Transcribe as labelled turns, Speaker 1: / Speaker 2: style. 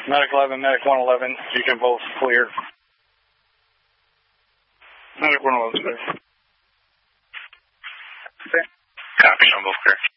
Speaker 1: Medic 11, Medic 111, you can both clear. Medic 111 clear.
Speaker 2: Okay. Copy, I'm both clear.